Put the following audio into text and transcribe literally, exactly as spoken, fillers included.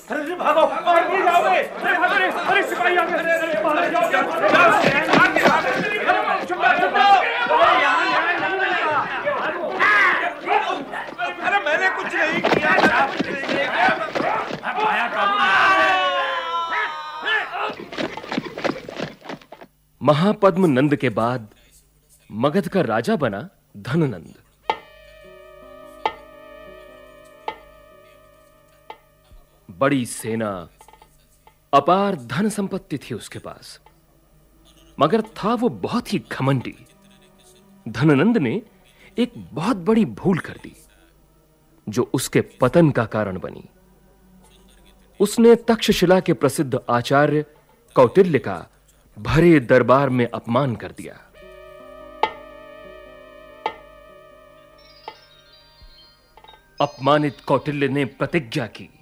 अरे भागो, और नहीं जाओगे? अरे भागो रे, अरे सिपाही आ गए, अरे बाहर जाओ, जाओ, चुप चुप अरे मैंने कुछ नहीं किया। महापद्म नंद के बाद मगध का राजा बना धननंद। बड़ी सेना, अपार धन संपत्ति थी उसके पास, मगर था वो बहुत ही घमंडी। धननंद ने एक बहुत बड़ी भूल कर दी जो उसके पतन का कारण बनी। उसने तक्षशिला के प्रसिद्ध आचार्य कौटिल्य का भरे दरबार में अपमान कर दिया। अपमानित कौटिल्य ने प्रतिज्ञा की